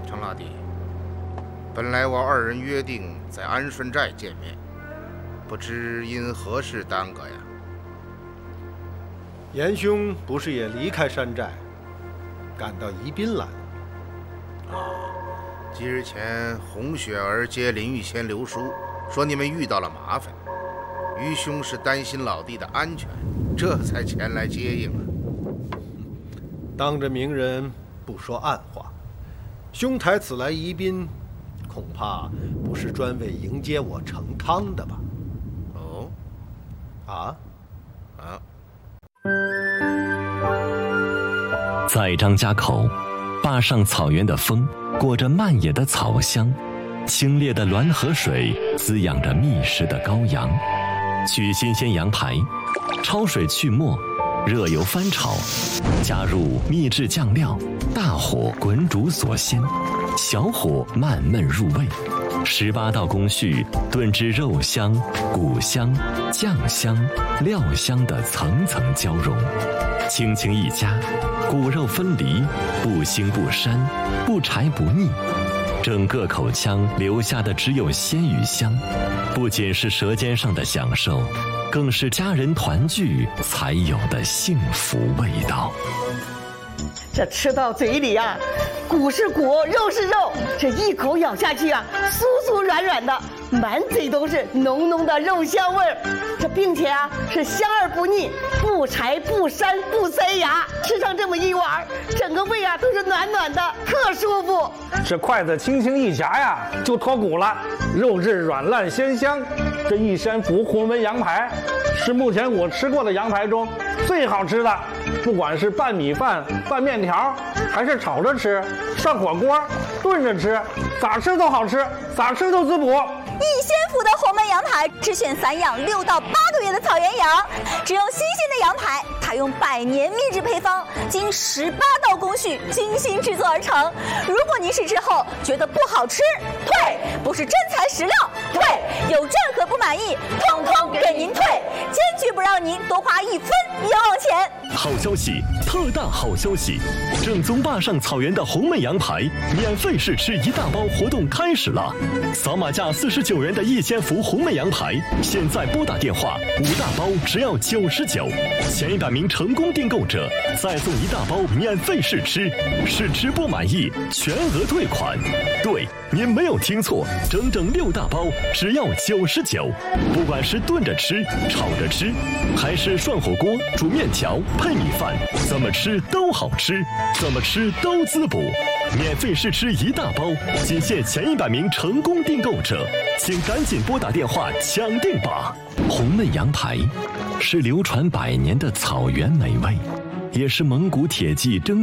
程老弟，本来我二人约定在安顺寨见面，不知因何事耽搁呀？ 严兄不是也离开山寨，赶到宜宾来了？ 几日前，洪雪儿接林玉仙留书，说你们遇到了麻烦，于兄是担心老弟的安全，这才前来接应啊。 当着明人不说暗话，兄台此来宜宾，恐怕不是专为迎接我成汤的吧？ 哦， 啊？ 在张家口，坝上草原的风裹着漫野的草香，清冽的滦河水滋养着觅食的羔羊。取新鲜羊排，焯水去沫，热油翻炒，加入秘制酱料，大火滚煮锁鲜，小火慢焖入味。18道工序炖至肉香、骨香、酱香、料香的层层交融，轻轻一夹，骨肉分离，不腥不膻，不柴不腻。整个口腔留下的只有鲜与香，不仅是舌尖上的享受，更是家人团聚才有的幸福味道。 这吃到嘴里啊，骨是骨，肉是肉，这一口咬下去啊，酥酥软软的，满嘴都是浓浓的肉香味儿。这并且啊是香而不腻，不柴不膻不塞牙。吃上这么一碗，整个胃啊都是暖暖的，特舒服。 这筷子轻轻一夹呀，就脱骨了，肉质软烂鲜香。这一山福红焖羊排，是目前我吃过的羊排中最好吃的。不管是拌米饭、拌面条，还是炒着吃、涮火锅、炖着吃，咋吃都好吃，咋吃都滋补。 逸仙府的红焖羊排只选散养6到8个月的草原羊，只用新鲜的羊排，采用100年秘制配方，经18道工序精心制作而成。如果您试吃后觉得不好吃，退，不是真材实料，退，有任何不满意，通通给您退，坚决不让您多花1分冤枉钱。 好消息，特大好消息！正宗坝上草原的红焖羊排免费试吃1大包活动开始了，扫码价49元的逸仙福红焖羊排，现在拨打电话，5大包只要99，前100名成功订购者再送1大包免费试吃，试吃不满意全额退款。对，您没有听错，整整6大包只要99，不管是炖着吃、炒着吃，还是涮火锅、煮面条、配米饭，怎么吃都好吃，怎么吃都滋补。免费试吃1大包，仅限前100名成功订购者，请赶紧拨打电话抢订吧！红焖羊排是流传100年的草原美味，也是蒙古铁骑征